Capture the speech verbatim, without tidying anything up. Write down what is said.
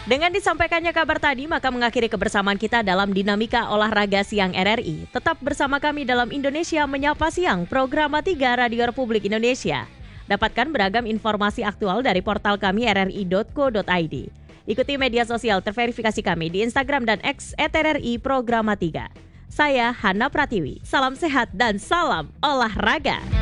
Dengan disampaikannya kabar tadi, maka mengakhiri kebersamaan kita dalam Dinamika Olahraga Siang R R I. Tetap bersama kami dalam Indonesia Menyapa Siang, Program tiga Radio Republik Indonesia. Dapatkan beragam informasi aktual dari portal kami r r i dot co dot i d. Ikuti media sosial terverifikasi kami di Instagram dan X et r r i Programa tiga. Saya Hana Pratiwi, salam sehat dan salam olahraga.